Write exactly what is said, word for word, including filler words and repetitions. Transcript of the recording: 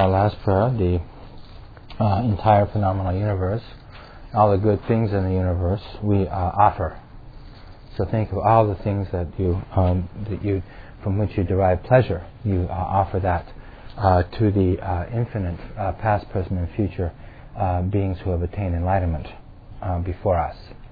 our last prayer, the uh, entire phenomenal universe, all the good things in the universe, we uh, offer. So think of all the things that you, um, that you, from which you derive pleasure. You uh, offer that uh, to the uh, infinite uh, past, present, and future uh, beings who have attained enlightenment uh, before us.